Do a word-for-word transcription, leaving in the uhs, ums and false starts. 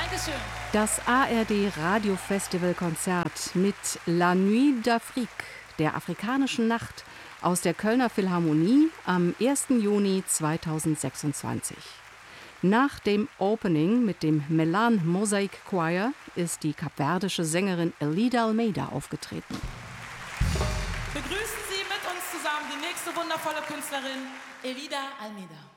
Dankeschön. Das A R D Radio-Festival-Konzert mit La Nuit d'Afrique, der afrikanischen Nacht, aus der Kölner Philharmonie am ersten Juni zweitausendsechsundzwanzig. Nach dem Opening mit dem Melan Mosaic Choir ist die kapverdische Sängerin Elida Almeida aufgetreten. Begrüßen Sie mit uns zusammen die nächste wundervolle Künstlerin, Elida Almeida.